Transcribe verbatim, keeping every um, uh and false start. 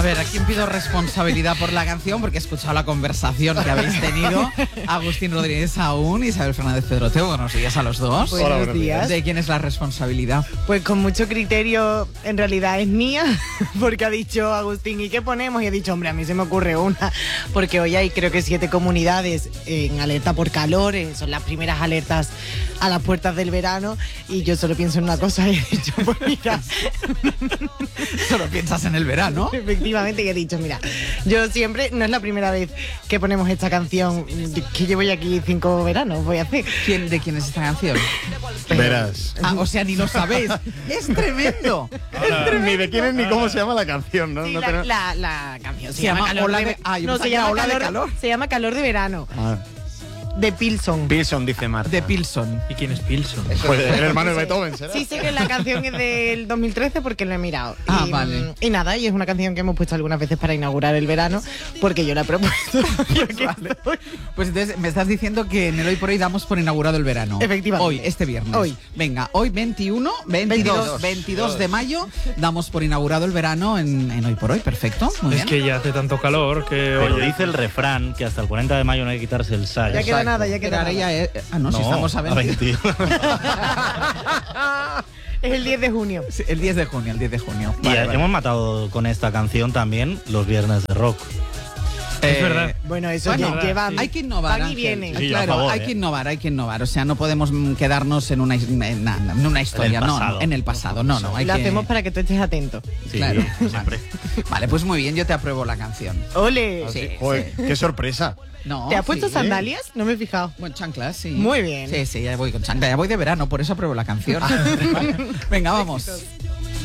A ver, ¿a quién pido responsabilidad por la canción? Porque he escuchado la conversación que habéis tenido. Agustín Rodríguez Saún, Isabel Fernández Pedroteo, buenos días a los dos. Buenos, Hola, buenos días. ¿De quién es la responsabilidad? Pues con mucho criterio, en realidad es mía, porque ha dicho Agustín, ¿y qué ponemos? Y he dicho, hombre, a mí se me ocurre una, porque hoy hay creo que siete comunidades en alerta por calor, son las primeras alertas a las puertas del verano, y yo solo pienso en una cosa y he dicho, pues mira... Solo piensas en el verano. Efectivamente, que he dicho, mira, yo siempre, no es la primera vez que ponemos esta canción, que llevo ya aquí cinco veranos, voy a hacer. ¿Quién, ¿De quién es esta canción? Verás. Ah, o sea, ni lo sabéis. Es tremendo. Ahora, es tremendo. Ni de quién es ni cómo se llama la canción, ¿no? Sí, no la, tenemos... la, la canción se, se llama Calor Ola de, de, ah, no, se llama Ola calor, de Calor. Se llama Calor de Verano. Ah. De Pilson. Pilson, dice Marta. De Pilson. ¿Y quién es Pilson? Pues el hermano de Beethoven, ¿será? Sí, sé que la canción es del dos mil trece porque lo he mirado. Ah, y, vale. Y nada, y es una canción que hemos puesto algunas veces para inaugurar el verano, porque yo la he propuesto. Vale. Pues entonces me estás diciendo que en el Hoy por Hoy damos por inaugurado el verano. Efectivamente. Hoy, este viernes. Hoy. Venga, hoy veintiuno, veintidós, veintidós de mayo damos por inaugurado el verano en, en Hoy por Hoy. Perfecto. Muy Es bien. que ya hace tanto calor que... Pero oye, dice el refrán que hasta el cuarenta de mayo no hay que quitarse el sayo. Ya queda Exacto. nada, ya queda Ahora nada. ya es- ah, no, si estamos a veinte. Es el diez de junio. Sí, el diez de junio, el diez de junio. Y Vale, vale. hemos matado con esta canción también los viernes de rock. Es Eh, verdad. Bueno, eso Bueno, ya lleva... hay que innovar, van y Ángel. vienen. Sí, claro, a favor, hay ¿eh? que innovar, hay que innovar. O sea, no podemos mm, quedarnos en una, is- en na- en una historia, no, pasado. no, en el pasado, no, no. Hay Lo que... hacemos para que tú estés atento. Sí, Claro. siempre. Vale, pues muy bien, yo te apruebo la canción. ¡Ole! Sí, Joder, qué sorpresa. No, ¿Te has puesto sí. sandalias? No me he fijado. Bueno, chanclas, sí. Muy bien. Sí, sí, ya voy con chanclas, ya voy de verano, por eso apruebo la canción. Venga, vamos.